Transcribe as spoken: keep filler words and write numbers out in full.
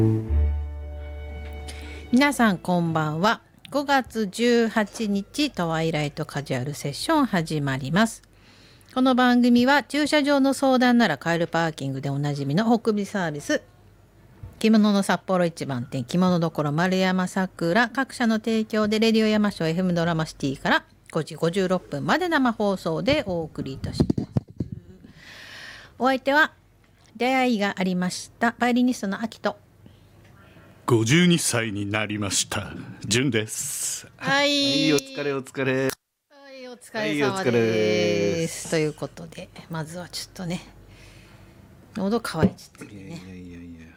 皆さんこんばんは。ごがつじゅうはちにちトワイライトカジュアルセッション始まります。この番組は駐車場の相談ならカエルパーキングでおなじみの北美サービス、着物の札幌一番店、着物どころ丸山さくら各社の提供でレディオ山椒 エフエム ドラマシティからごじごじゅうろっぷんまで生放送でお送りいたします。お相手は出会いがありましたバイオリニストの秋とごじゅうにさいになりました純です。 はい、 はい、お疲れお疲れ。 はい、お疲れ様です。ということでまずはちょっとね喉乾いちゃってね。 いやいやいやいや。